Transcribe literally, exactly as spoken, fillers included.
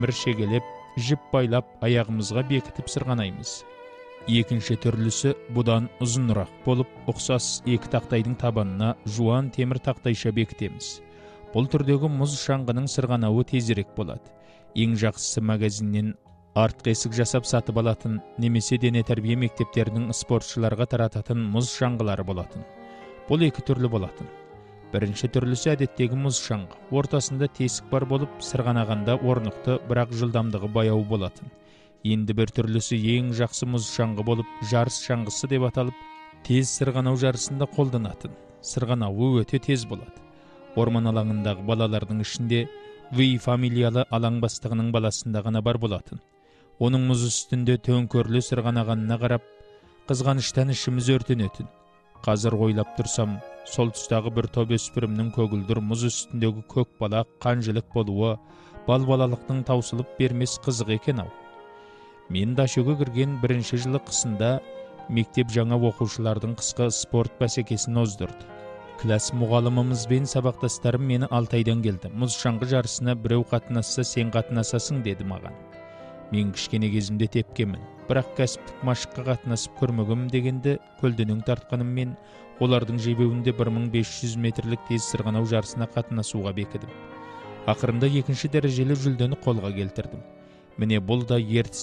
бір шегелеп, жіп байлап, аяғымызға бекітіп сырғанаймыз. Екінші түрлісі бұдан ұзынырақ болып, ұқсас екі тақтайдың табанына жуан темір тақтайша бекітеміз. Бұл түрдегі мұз шаңғының сырғанауы тезірек болады. Ең жақсысы магазиннен артқы есік жасап сатып алатын, немесе дене тәрбие мектептерінің спортшыларға тарататын мұз шаңғылары болатын. Бұл екі түрлі болатын. Бірінші түрлісі әдеттегі мұз шаңғы. Ортасында тесік бар болып, сырғанағанда орнықты, бірақ жылдамдығы баяу болатын. Енді бір түрлісі ең жақсы мұз шаңғы болып, жарыс шаңғысы деп аталып, тез сырғанау жарысында қолданатын. Сырғанауы өте тез болады. Орман алаңындағы балалардың ішінде Ви фамилиялы алаң бастығының баласында ғана бар болатын. Оның мұз үстінде төңкерлі сырғанағанына қарап, қызғаныштан ішіміз өртенетін. Қазір ойлап тұрсам, сол тұстағы бір топ өспірімнің көгілдір мұз үстіндегі көк балақ қанжылық болуы, бал-балалықтың таусылып бермес қызық екен ау. Мен дашөге кірген бірінші жылы қысында мектеп жаңа оқушылардың қысқы спорт бәсекесін оздырды. Класс мұғалымымыз бен сабақтастарым мені Алтайдан келді. Мұз шаңғы жарысына біреу қатынасса, сен қатынасасың деді маған. Мен кішкене кезімде тепкемін, бірақ кәсіптік машыққа қатынасып көрмегім дегенде көлденең тартқаныммен олардың жебеуінде бір мың бес жүз метрлік тез сырғанау жарысына қатынасуға бекідім. Ақырында екінші дәрежелі жүлдені қолға келтірдім. Міне бұл да ертіс